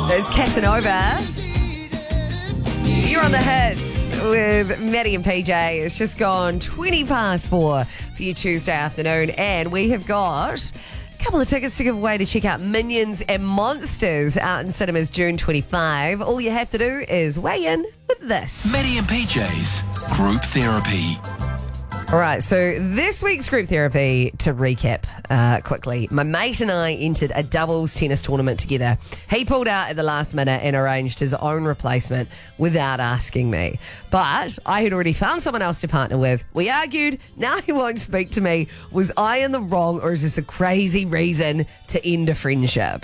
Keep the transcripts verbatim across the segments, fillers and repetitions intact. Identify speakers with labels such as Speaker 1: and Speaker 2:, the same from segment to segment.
Speaker 1: There's Casanova. You're on the hits with Maddie and P J. It's just gone twenty past four for you Tuesday afternoon, and we have got a couple of tickets to give away to check out Minions and Monsters out in cinemas June twenty-fifth. All you have to do is weigh in with this.
Speaker 2: Maddie and P J's Group Therapy.
Speaker 1: All right, so this week's group therapy, to recap uh, quickly, my mate and I entered a doubles tennis tournament together. He pulled out at the last minute and arranged his own replacement without asking me. But I had already found someone else to partner with. We argued, now he won't speak to me. Was I in the wrong, or is this a crazy reason to end a friendship?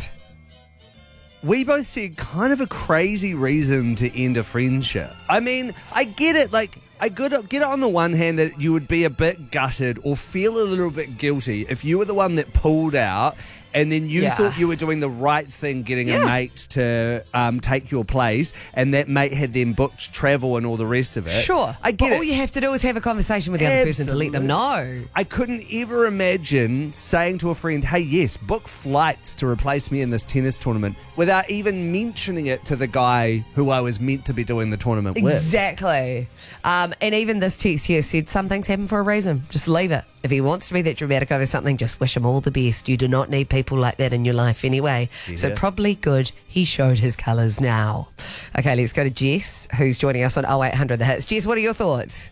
Speaker 3: We both said kind of a crazy reason to end a friendship. I mean, I get it, like... I get it, get it on the one hand that you would be a bit gutted or feel a little bit guilty if you were the one that pulled out and then you
Speaker 1: Yeah.
Speaker 3: thought you were doing the right thing getting
Speaker 1: Yeah.
Speaker 3: a mate to um, take your place, and that mate had then booked travel and all the rest of it.
Speaker 1: Sure.
Speaker 3: I get
Speaker 1: but
Speaker 3: it.
Speaker 1: all you have to do is have a conversation with the other person to let them know.
Speaker 3: I couldn't ever imagine saying to a friend, hey, yes, book flights to replace me in this tennis tournament without even mentioning it to the guy who I was meant to be doing the tournament with.
Speaker 1: Exactly. Um, and even this text here said, some things happen for a reason. Just leave it. If he wants to be that dramatic over something, just wish him all the best. You do not need people like that in your life anyway. So
Speaker 3: Yeah.
Speaker 1: probably good he showed his colours now. Okay, let's go to Jess, who's joining us on oh eight hundred The Hits. Jess, what are your thoughts?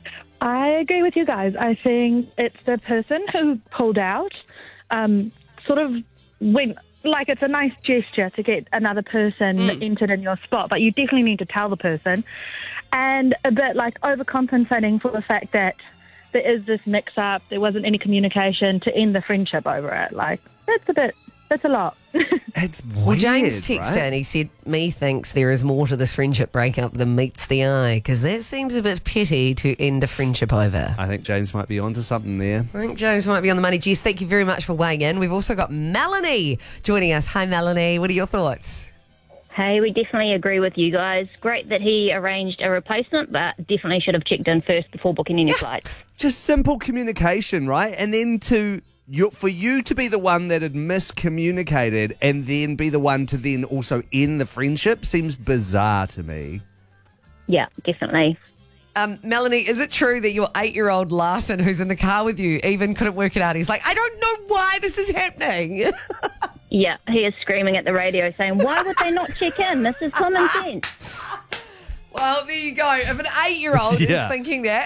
Speaker 4: I agree with you guys. I think it's the person who pulled out, um, sort of went, like it's a nice gesture to get another person
Speaker 1: Mm.
Speaker 4: entered in your spot, but you definitely need to tell the person. And a bit like overcompensating for the fact that there is this mix-up, there wasn't any communication to end the friendship over it. Like, that's a bit, that's a lot.
Speaker 3: It's weird,
Speaker 1: Well, James texted
Speaker 3: right?
Speaker 1: and he said, me thinks there is more to this friendship breakup than meets the eye, because that seems a bit petty to end a friendship over.
Speaker 3: I think James might be onto something there.
Speaker 1: I think James might be on the money. Jess, thank you very much for weighing in. We've also got Melanie joining us. Hi, Melanie. What are your thoughts?
Speaker 5: Hey, we definitely agree with you guys. Great that he arranged a replacement, but definitely should have checked in first before booking any flights.
Speaker 3: Just simple communication, right? And then to you, for you to be the one that had miscommunicated and then be the one to then also end the friendship seems bizarre to me.
Speaker 5: Yeah, definitely.
Speaker 1: Um, Melanie, is it true that your eight-year-old Larson, who's in the car with you, even couldn't work it out? He's like, I don't know why this is happening.
Speaker 5: Yeah, he is screaming at the radio saying, why would they not check in? This is common sense.
Speaker 1: Well, there you go. If an eight-year-old
Speaker 3: Yeah.
Speaker 1: is thinking that,